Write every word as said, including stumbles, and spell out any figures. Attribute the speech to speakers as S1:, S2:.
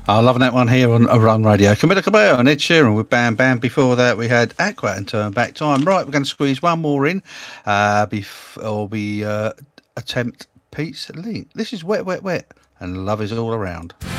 S1: I love that one here on Run Radio. Camila Cabello and Ed Sheeran with Bam Bam. Before that, we had Aqua and Turn Back Time. Right, we're going to squeeze one more in uh, before we uh, attempt Pete's link. This is Wet, Wet, Wet, and Love Is All Around.